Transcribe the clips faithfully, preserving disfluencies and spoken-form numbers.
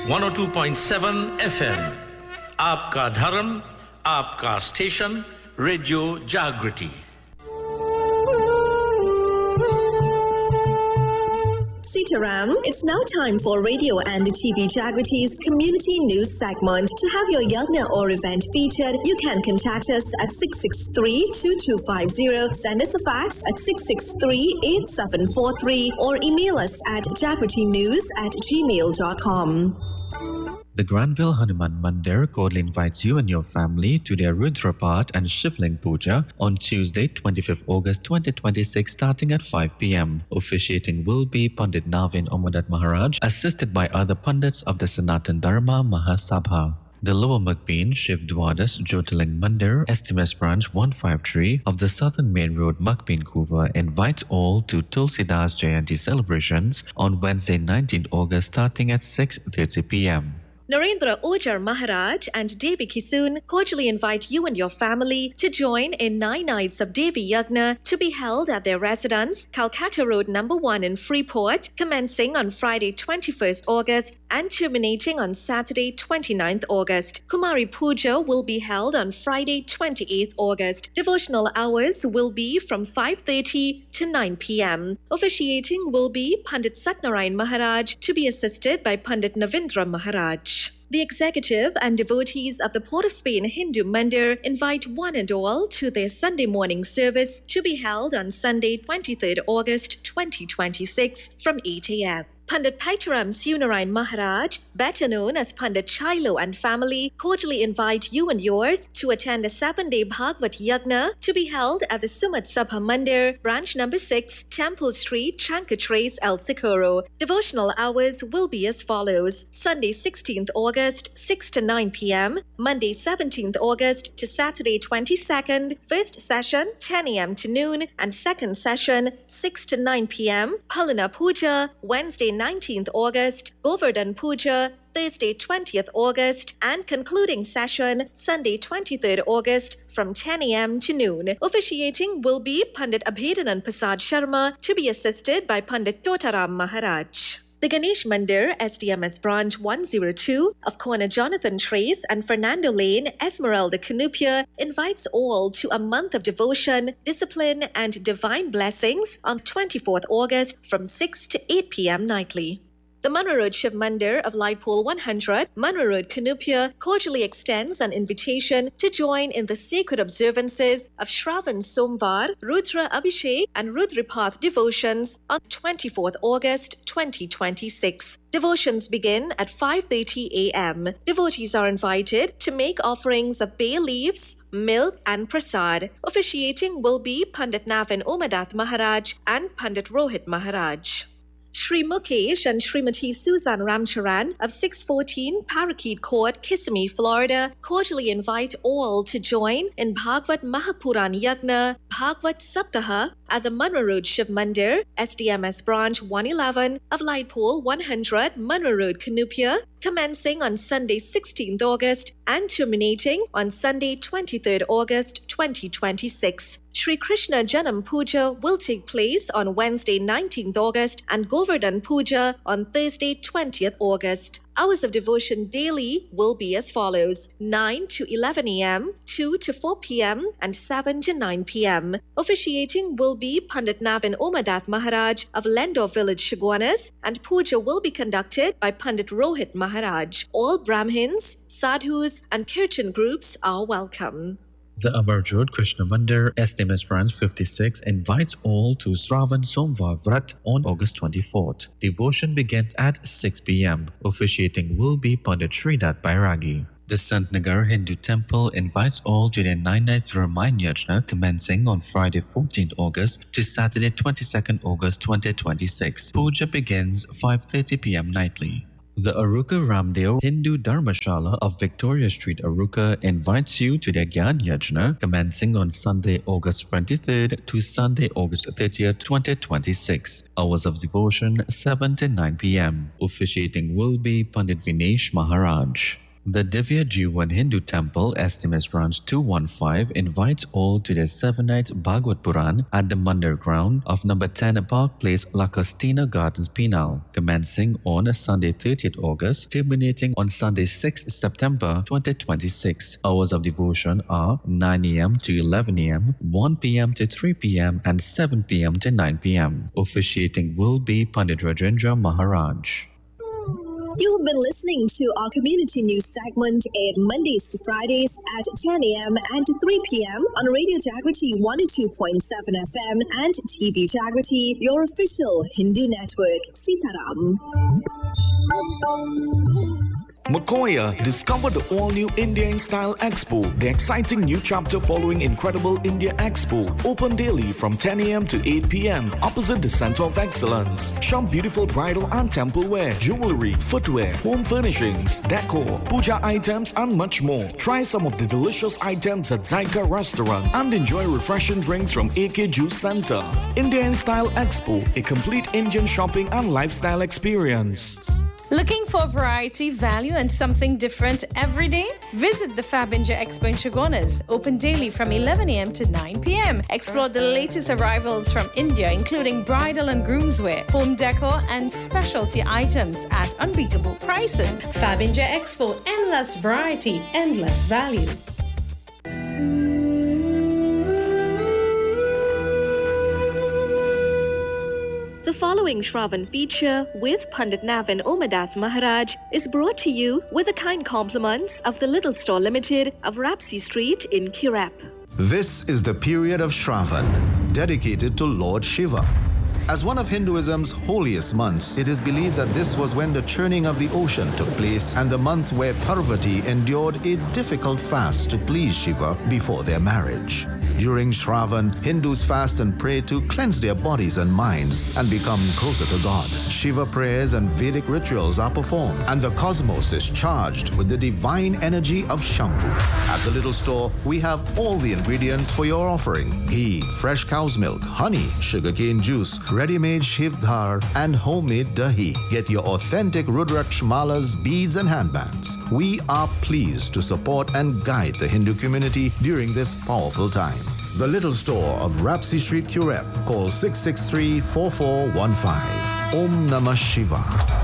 one oh two point seven F M आपका धर्म आपका स्टेशन रेडियो जागृति Sitaram, it's now time for Radio and T V Jagrity's community news segment. To have your yagna or event featured, you can contact us at six six three, two two five zero, send us a fax at six six three, eight seven four three, or email us at jagritynews at gmail dot com. The Granville Hanuman Mandir cordially invites you and your family to their Rudrapat and Shivling Puja on Tuesday, twenty-fifth August twenty twenty-six, starting at five p.m. Officiating will be Pandit Navin Omadat Maharaj, assisted by other Pandits of the Sanatan Dharma Mahasabha. The Lower Mugbeen Shiv Dwadas Jyotirling Mandir, S T M S branch one fifty-three of the Southern Main Road, Mugbeen, Kuva, invites all to Tulsidas Jayanti celebrations on Wednesday, nineteenth August, starting at six thirty p.m. Narendra Ojar Maharaj and Devi Kisun cordially invite you and your family to join in nine nights of Devi Yagna to be held at their residence, Calcutta Road number one in Freeport, commencing on Friday twenty-first August and terminating on Saturday twenty-ninth August. Kumari Puja will be held on Friday twenty-eighth August. Devotional hours will be from five thirty to nine p.m. Officiating will be Pandit Satnarayan Maharaj, to be assisted by Pandit Navindra Maharaj. The executive and devotees of the Port of Spain Hindu Mandir invite one and all to their Sunday morning service to be held on Sunday, twenty-third August twenty twenty-six from eight a.m. Pandit Paitaram Sunarayan Maharaj, better known as Pandit Chailo and family, cordially invite you and yours to attend a seven-day Bhagavad Yagna to be held at the Sumat Sabha Mandir, branch number six, Temple Street, Chankatrace, El Socorro. Devotional hours will be as follows: Sunday, sixteenth August, six to nine p.m., Monday, seventeenth August to Saturday, twenty-second, first session, ten a.m. to noon, and second session, six to nine p.m., Palana Puja, Wednesday, nineteenth August, Govardhan Puja, Thursday, twentieth August, and concluding session, Sunday, twenty-third August, from ten a.m. to noon. Officiating will be Pandit Abhedanand Prasad Sharma, to be assisted by Pandit Totaram Maharaj. The Ganesh Mandir, S D M S branch one oh two of Corner Jonathan Trace and Fernando Lane, Esmeralda Canupia, invites all to a month of devotion, discipline, and divine blessings on twenty-fourth August from six to eight p.m. nightly. The Manarod Shiv Mandir of Lightpole one hundred, Manarod Canupia, cordially extends an invitation to join in the sacred observances of Shravan Somvar, Rudra Abhishek, and Rudrapath devotions on twenty-fourth August twenty twenty-six. Devotions begin at five thirty a.m. Devotees are invited to make offerings of bay leaves, milk, and prasad. Officiating will be Pandit Navin Omadath Maharaj and Pandit Rohit Maharaj. Shri Mukesh and Srimati Susan Ramcharan of six fourteen Parakeet Court, Kissimmee, Florida, cordially invite all to join in Bhagavad Mahapuran Yagna, Bhagavad Saptaha at the Manarod Shiv Mandir, S D M S branch one eleven of Lightpole one hundred, Manarod Canupia, commencing on Sunday, sixteenth August and terminating on Sunday, twenty-third August twenty twenty-six. Shri Krishna Janam Puja will take place on Wednesday, nineteenth August, and Govardhan Puja on Thursday, twentieth August. Hours of devotion daily will be as follows: nine to eleven a.m., two to four p.m., and seven to nine p.m. Officiating will be Pandit Navin Omadath Maharaj of Lendor Village, Shagwanas, and puja will be conducted by Pandit Rohit Maharaj. All Brahmins, sadhus, and kirtan groups are welcome. The Amarjot Krishna Mandir, S D M S branch fifty-six, invites all to Shravan Somvar Vrat on August twenty-fourth. Devotion begins at six p.m. Officiating will be Pandit Sridat Bairagi. The Santnagar Hindu Temple invites all to their nine-night Ramayana Yajna commencing on Friday, fourteenth August to Saturday, twenty-second August twenty twenty-six. Puja begins five thirty p.m. nightly. The Aruka Ramdeo Hindu Dharmashala of Victoria Street, Aruka, invites you to their Gyan Yajna commencing on Sunday, August twenty-third to Sunday, August thirtieth, twenty twenty-six. Hours of devotion seven to nine p.m. Officiating will be Pandit Vinesh Maharaj. The Divya Jivan Hindu Temple, S T M S branch two one five, invites all to their seven-night Bhagavad Puran at the Mandir ground of number ten Park Place, Lakastina Gardens, Penal, commencing on Sunday thirtieth August, terminating on Sunday sixth September twenty twenty-six. Hours of devotion are nine a m to eleven a m, one p m to three p m and seven p m to nine p m. Officiating will be Pandit Rajendra Maharaj. You've been listening to our community news segment aired Mondays to Fridays at ten a m and three p m on Radio Jagriti one oh two point seven F M and T V Jagriti, your official Hindu network. Sitaram. Makoya, discover the all-new India in Style Expo, the exciting new chapter following Incredible India Expo. Open daily from ten a m to eight p m opposite the Center of Excellence. Shop beautiful bridal and temple wear, jewelry, footwear, home furnishings, decor, puja items and much more. Try some of the delicious items at Zyka Restaurant and enjoy refreshing drinks from A K Juice Center. India in Style Expo, a complete Indian shopping and lifestyle experience. Looking for variety, value and something different every day? Visit the Fab India Expo in Chagonas, open daily from eleven a m to nine p m Explore the latest arrivals from India, including bridal and groomswear, home decor and specialty items at unbeatable prices. Fab India Expo, endless variety, endless value. The following Shravan feature with Pandit Navin Omadath Maharaj is brought to you with the kind compliments of the Little Store Limited of Rapsy Street in Currap. This is the period of Shravan, dedicated to Lord Shiva. As one of Hinduism's holiest months, it is believed that this was when the churning of the ocean took place and the month where Parvati endured a difficult fast to please Shiva before their marriage. During Shravan, Hindus fast and pray to cleanse their bodies and minds and become closer to God. Shiva prayers and Vedic rituals are performed, and the cosmos is charged with the divine energy of Shambhu. At the Little Store, we have all the ingredients for your offering: ghee, fresh cow's milk, honey, sugarcane juice, ready-made Shiv dhar, and homemade dahi. Get your authentic Rudraksh malas, beads, and handbands. We are pleased to support and guide the Hindu community during this powerful time. The Little Store of Rapsy Street, Currap. Call six six three, four four one five. Om Namah Shiva.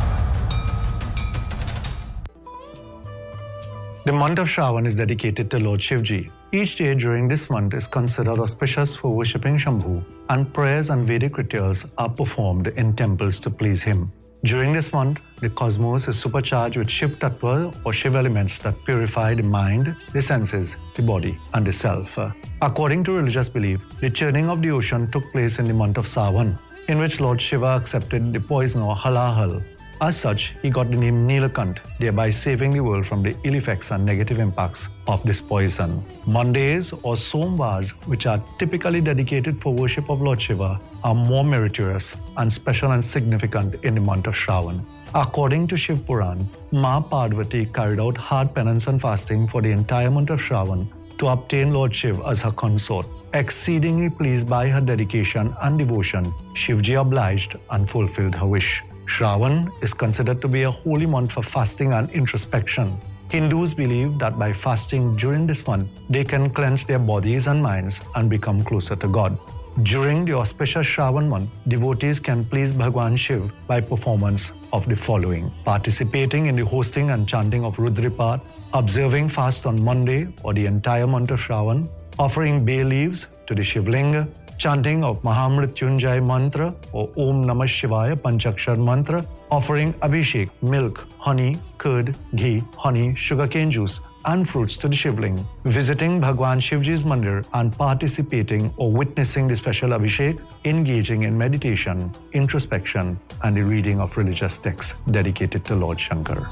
The month of Shravan is dedicated to Lord Shivji. Each day during this month is considered auspicious for worshipping Shambhu, and prayers and Vedic rituals are performed in temples to please him. During this month, the cosmos is supercharged with Shiv Tattva or Shiv elements that purify the mind, the senses, the body, and the self. According to religious belief, the churning of the ocean took place in the month of Sawan, in which Lord Shiva accepted the poison or halahal. As such, he got the name Nilakant, thereby saving the world from the ill effects and negative impacts of this poison. Mondays or Somvars, which are typically dedicated for worship of Lord Shiva, are more meritorious and special and significant in the month of Shravan. According to Shiv Puran, Ma Parvati carried out hard penance and fasting for the entire month of Shravan to obtain Lord Shiv as her consort. Exceedingly pleased by her dedication and devotion, Shivji obliged and fulfilled her wish. Shravan is considered to be a holy month for fasting and introspection. Hindus believe that by fasting during this month, they can cleanse their bodies and minds and become closer to God. During the auspicious Shravan month, devotees can please Bhagwan Shiv by performance of the following: participating in the hosting and chanting of Rudripat, observing fast on Monday or the entire month of Shravan, offering bay leaves to the Shivlinga, chanting of Mahamrityunjay mantra or Om Namah Shivaya Panchakshar mantra, offering Abhishek, milk, honey, curd, ghee, honey, sugarcane juice, and fruits to the Shivling, visiting Bhagwan Shivji's mandir and participating or witnessing the special Abhishek, engaging in meditation, introspection, and the reading of religious texts dedicated to Lord Shankar.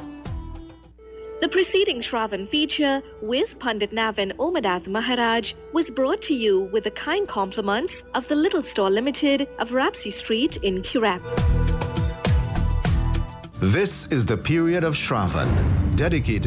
The preceding Shravan feature with Pandit Navin Omadath Maharaj was brought to you with the kind compliments of the Little Store Limited of Rapsy Street in Currap. This is the period of Shravan, dedicated